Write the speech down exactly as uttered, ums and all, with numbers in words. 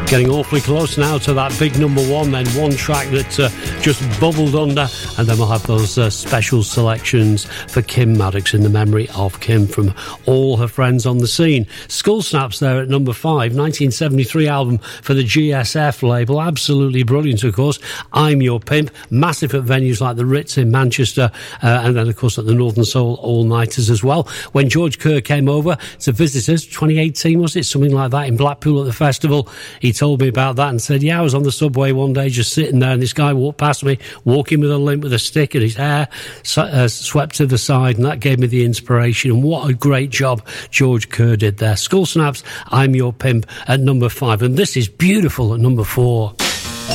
Getting awfully close now to that big number one, then one track that uh, just bubbled under, and then we'll have those uh, special selections for Kim Maddox in the memory of Kim from all her friends on the scene. Skull Snaps there at number five, nineteen seventy-three album for the G S F label, absolutely brilliant of course. I'm Your Pimp, massive at venues like the Ritz in Manchester, uh, and then of course at the Northern Soul all-nighters as well. When George Kerr came over to visit us, twenty eighteen was it, something like that, in Blackpool at the festival, he told me about that and said, yeah, I was on the subway one day just sitting there and this guy walked past me, walking with a limp with a stick and his hair uh, swept to the side, and that gave me the inspiration. And what a great job George Kerr did there. Skull Snaps, I'm Your Pimp at number five, and this is beautiful at number four.